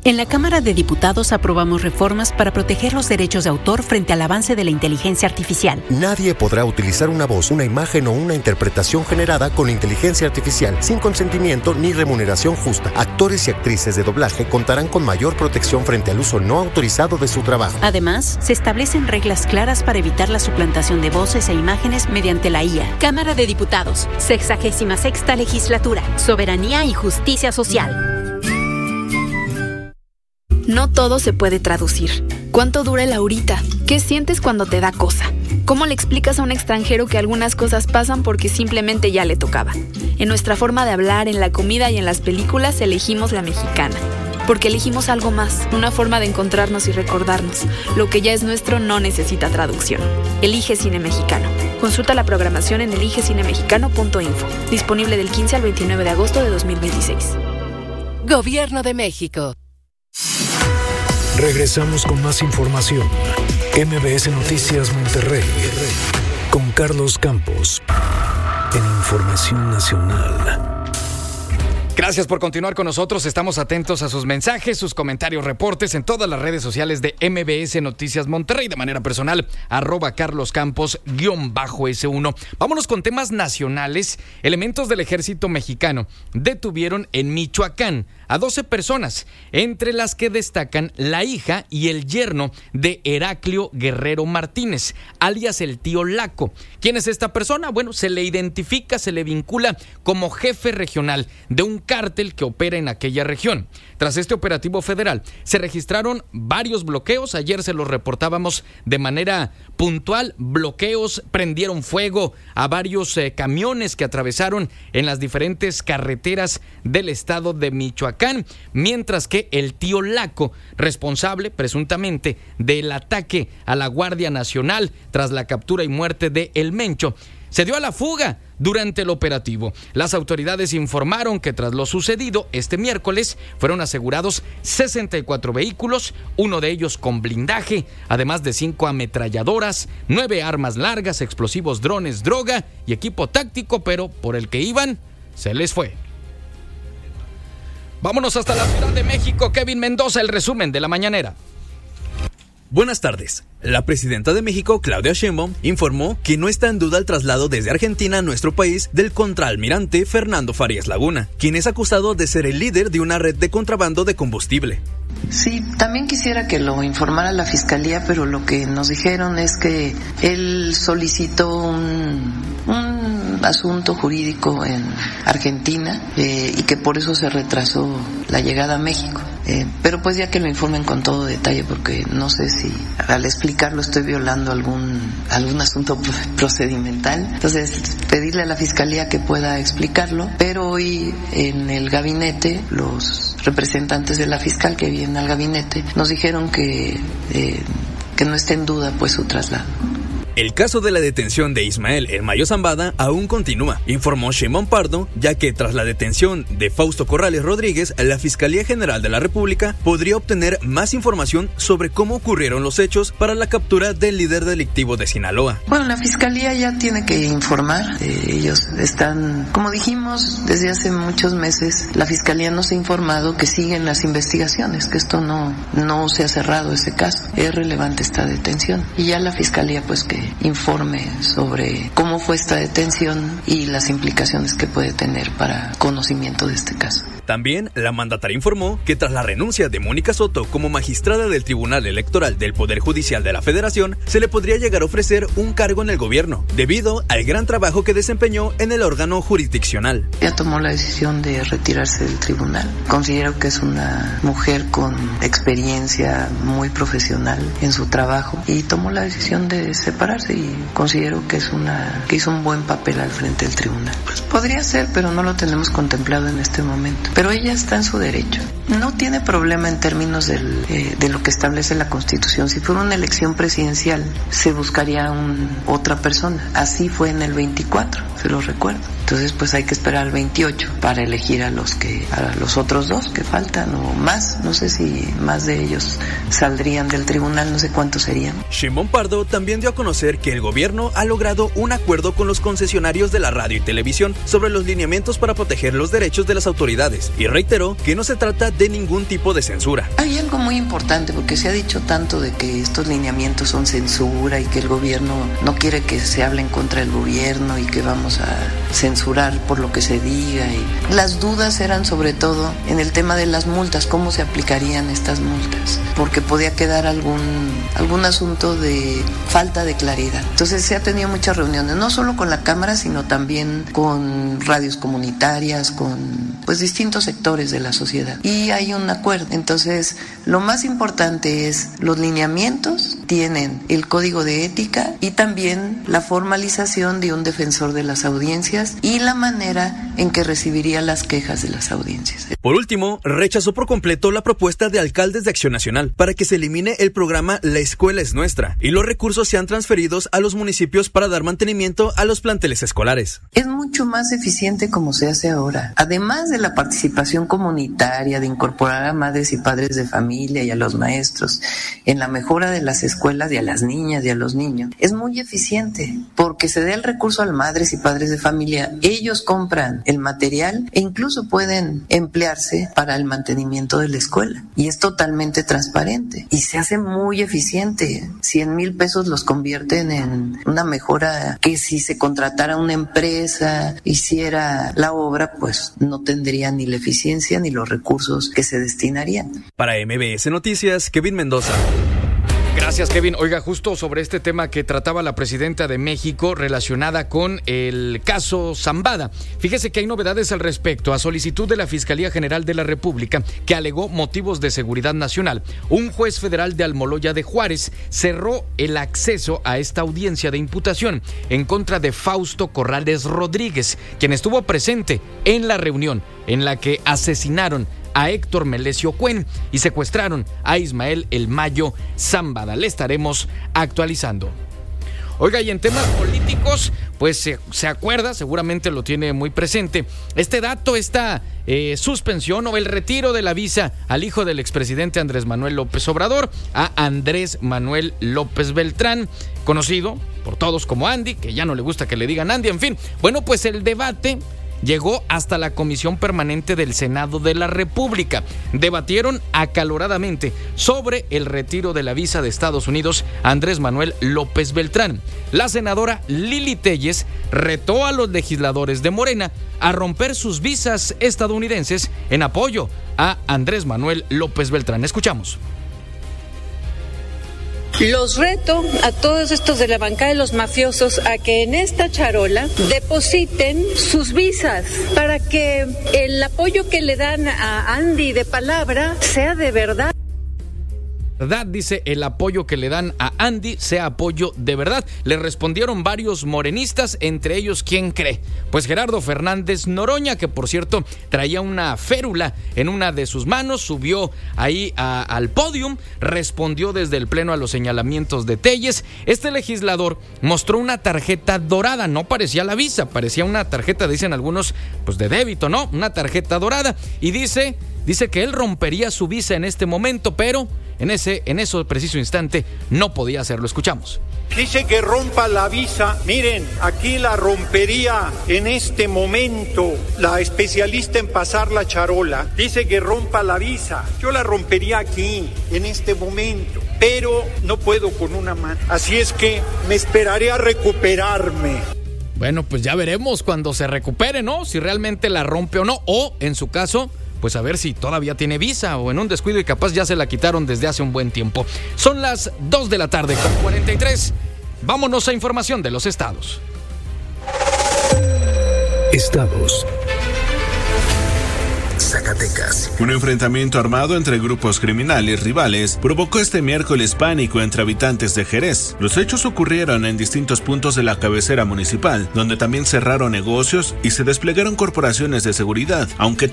En la Cámara de Diputados aprobamos reformas para proteger los derechos de autor frente al avance de la inteligencia artificial. Nadie podrá utilizar una voz, una imagen o una interpretación generada con inteligencia artificial sin consentimiento ni remuneración justa. Actores y actrices de doblaje contarán con mayor protección frente al uso no autorizado de su trabajo. Además, se establecen reglas claras para evitar la suplantación de voces e imágenes mediante la IA. Cámara de Diputados, 66ª Legislatura, Soberanía y Justicia Social. No todo se puede traducir. ¿Cuánto dura el ahorita? ¿Qué sientes cuando te da cosa? ¿Cómo le explicas a un extranjero que algunas cosas pasan porque simplemente ya le tocaba? En nuestra forma de hablar, en la comida y en las películas elegimos la mexicana. Porque elegimos algo más, una forma de encontrarnos y recordarnos. Lo que ya es nuestro no necesita traducción. Elige Cine Mexicano. Consulta la programación en eligecinemexicano.info. Disponible del 15 al 29 de agosto de 2026. Gobierno de México. Regresamos con más información. MBS Noticias Monterrey con Carlos Campos en Información Nacional. Gracias por continuar con nosotros. Estamos atentos a sus mensajes, sus comentarios, reportes en todas las redes sociales de MBS Noticias Monterrey. De manera personal, @CarlosCampos_S1. Vámonos con temas nacionales. Elementos del ejército mexicano detuvieron en Michoacán a 12 personas, entre las que destacan la hija y el yerno de Heraclio Guerrero Martínez, alias el tío Laco. ¿Quién es esta persona? Bueno, se le identifica, se le vincula como jefe regional de un cártel que opera en aquella región. Tras este operativo federal, se registraron varios bloqueos. Ayer se los reportábamos de manera puntual. Bloqueos, prendieron fuego a varios camiones que atravesaron en las diferentes carreteras del estado de Michoacán, mientras que el tío Laco, responsable presuntamente del ataque a la Guardia Nacional tras la captura y muerte de El Mencho, se dio a la fuga durante el operativo. Las autoridades informaron que tras lo sucedido este miércoles fueron asegurados 64 vehículos, uno de ellos con blindaje, además de 5 ametralladoras, 9 armas largas, explosivos, drones, droga y equipo táctico, pero por el que iban se les fue. Vámonos hasta la Ciudad de México. Kevin Mendoza, el resumen de la mañanera. Buenas tardes. La presidenta de México, Claudia Sheinbaum, informó que no está en duda el traslado desde Argentina a nuestro país del contraalmirante Fernando Farías Laguna, quien es acusado de ser el líder de una red de contrabando de combustible. Sí, también quisiera que lo informara la Fiscalía, pero lo que nos dijeron es que él solicitó un asunto jurídico en Argentina y que por eso se retrasó la llegada a México. Pero pues ya que lo informen con todo detalle, porque no sé si al explicarlo estoy violando algún asunto procedimental. Entonces, pedirle a la Fiscalía que pueda explicarlo, pero hoy en el gabinete, los representantes de la fiscal que vienen al gabinete nos dijeron que no esté en duda pues su traslado. El caso de la detención de Ismael El Mayo Zambada aún continúa, informó Sheinbaum Pardo, ya que tras la detención de Fausto Corrales Rodríguez, la Fiscalía General de la República podría obtener más información sobre cómo ocurrieron los hechos para la captura del líder delictivo de Sinaloa. Bueno, la Fiscalía ya tiene que informar. Ellos están, como dijimos, desde hace muchos meses, la Fiscalía nos ha informado que siguen las investigaciones, que esto no se ha cerrado ese caso. Es relevante esta detención. Y ya la Fiscalía pues que informe sobre cómo fue esta detención y las implicaciones que puede tener para conocimiento de este caso. También la mandataria informó que tras la renuncia de Mónica Soto como magistrada del Tribunal Electoral del Poder Judicial de la Federación, se le podría llegar a ofrecer un cargo en el gobierno, debido al gran trabajo que desempeñó en el órgano jurisdiccional. Ella tomó la decisión de retirarse del tribunal. Considero que es una mujer con experiencia muy profesional en su trabajo y tomó la decisión de separarse, y considero que hizo un buen papel al frente del tribunal. Pues podría ser, pero no lo tenemos contemplado en este momento. Pero ella está en su derecho. No tiene problema en términos de lo que establece la Constitución. Si fuera una elección presidencial, se buscaría otra persona. Así fue en el 24, se lo recuerdo. Entonces pues hay que esperar al 28 para elegir a los otros 2 que faltan o más, no sé si más de ellos saldrían del tribunal, no sé cuántos serían. Shimon Pardo también dio a conocer que el gobierno ha logrado un acuerdo con los concesionarios de la radio y televisión sobre los lineamientos para proteger los derechos de las autoridades y reiteró que no se trata de ningún tipo de censura. Hay algo muy importante porque se ha dicho tanto de que estos lineamientos son censura y que el gobierno no quiere que se hable en contra del gobierno y que vamos a censurar por lo que se diga. Y las dudas eran sobre todo en el tema de las multas, cómo se aplicarían estas multas, porque podía quedar algún asunto de falta de claridad. Entonces se ha tenido muchas reuniones, no solo con la Cámara, sino también con radios comunitarias, con pues distintos sectores de la sociedad. Y hay un acuerdo. Entonces, lo más importante es los lineamientos, tienen el código de ética y también la formalización de un defensor de las audiencias y la manera en que recibiría las quejas de las audiencias. Por último, rechazó por completo la propuesta de alcaldes de Acción Nacional para que se elimine el programa La Escuela es Nuestra y los recursos sean transferidos a los municipios para dar mantenimiento a los planteles escolares. Es mucho más eficiente como se hace ahora. Además de la participación comunitaria, de incorporar a madres y padres de familia y a los maestros en la mejora de las escuelas y a las niñas y a los niños, es muy eficiente porque se da el recurso a las madres y padres de familia. Ellos compran el material e incluso pueden emplearse para el mantenimiento de la escuela. Y es totalmente transparente y se hace muy eficiente. 100,000 pesos los convierten en una mejora que si se contratara una empresa, hiciera la obra, pues no tendría ni la eficiencia ni los recursos que se destinarían. Para MBS Noticias, Kevin Mendoza. Gracias, Kevin. Oiga, justo sobre este tema que trataba la presidenta de México relacionada con el caso Zambada. Fíjese que hay novedades al respecto. A solicitud de la Fiscalía General de la República, que alegó motivos de seguridad nacional, un juez federal de Almoloya de Juárez cerró el acceso a esta audiencia de imputación en contra de Fausto Corrales Rodríguez, quien estuvo presente en la reunión en la que asesinaron a Héctor Melesio Cuen y secuestraron a Ismael El Mayo Zambada. Le estaremos actualizando. Oiga, y en temas políticos, pues se acuerda, seguramente lo tiene muy presente, este dato, esta suspensión o el retiro de la visa al hijo del expresidente Andrés Manuel López Obrador, a Andrés Manuel López Beltrán, conocido por todos como Andy, que ya no le gusta que le digan Andy, en fin. Bueno, pues el debate llegó hasta la Comisión Permanente del Senado de la República. Debatieron acaloradamente sobre el retiro de la visa de Estados Unidos a Andrés Manuel López Beltrán. La senadora Lili Téllez retó a los legisladores de Morena a romper sus visas estadounidenses en apoyo a Andrés Manuel López Beltrán. Escuchamos. Los reto a todos estos de la bancada de los mafiosos a que en esta charola depositen sus visas para que el apoyo que le dan a Andy de palabra sea de verdad. Dice, el apoyo que le dan a Andy sea apoyo de verdad. Le respondieron varios morenistas, entre ellos, ¿quién cree? Pues Gerardo Fernández Noroña, que por cierto traía una férula en una de sus manos, subió ahí al podium, respondió desde el pleno a los señalamientos de Téllez. Este legislador mostró una tarjeta dorada, no parecía la visa, parecía una tarjeta, dicen algunos, pues de débito, ¿no? Una tarjeta dorada, y dice que él rompería su visa en este momento, pero en ese preciso instante no podía hacerlo. Escuchamos. Dice que rompa la visa. Miren, aquí la rompería en este momento la especialista en pasar la charola. Dice que rompa la visa. Yo la rompería aquí, en este momento, pero no puedo con una mano. Así es que me esperaré a recuperarme. Bueno, pues ya veremos cuando se recupere, ¿no? Si realmente la rompe o no, o en su caso, pues a ver si todavía tiene visa o en un descuido y capaz ya se la quitaron desde hace un buen tiempo. Son las 2 de la tarde con 43. Vámonos a información de los estados. Estados. Zacatecas. Un enfrentamiento armado entre grupos criminales rivales provocó este miércoles pánico entre habitantes de Jerez. Los hechos ocurrieron en distintos puntos de la cabecera municipal, donde también cerraron negocios y se desplegaron corporaciones de seguridad, aunque